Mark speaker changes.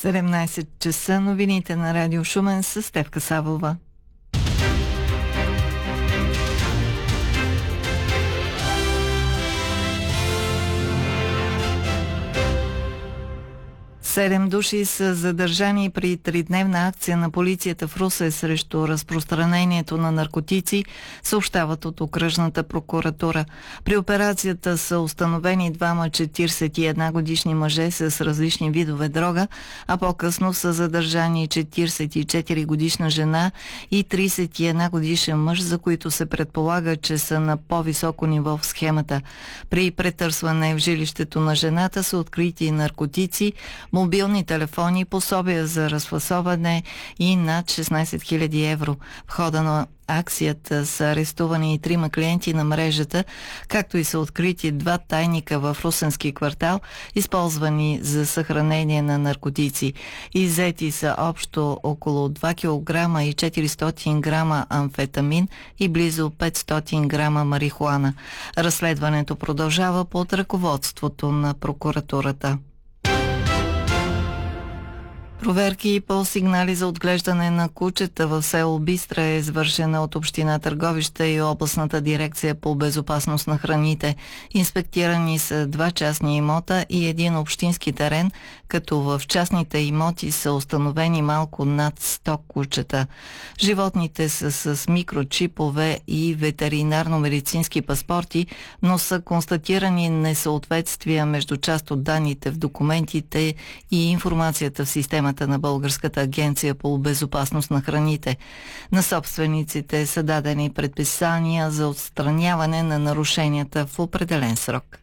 Speaker 1: 17 часа новините на Радио Шумен с Стефка Савова. Седем души са задържани при тридневна акция на полицията в Русе срещу разпространението на наркотици, съобщават от окръжната прокуратура. При операцията са установени двама 41 годишни мъже с различни видове дрога, а по-късно са задържани 44 годишна жена и 31 годишен мъж, за които се предполага, че са на по-високо ниво в схемата. При претърсване в жилището на жената са открити наркотици, мобилни телефони, пособия за разфасоване и над 16 000 евро. В хода на акцията са арестувани и 3 клиенти на мрежата, както и са открити 2 тайника в Русенски квартал, използвани за съхранение на наркотици. Иззети са общо около 2 кг и 400 грама амфетамин и близо 500 грама марихуана. Разследването продължава под ръководството на прокуратурата. Проверки по сигнали за отглеждане на кучета в село Бистра е извършена от община Търговище и областната дирекция по безопасност на храните. Инспектирани са 2 частни имота и 1 общински терен, като в частните имоти са установени малко над 100 кучета. Животните са с микрочипове и ветеринарно-медицински паспорти, но са констатирани несъответствия между част от данните в документите и информацията в системата на Българската агенция по безопасност на храните. На собствениците са дадени предписания за отстраняване на нарушенията в определен срок.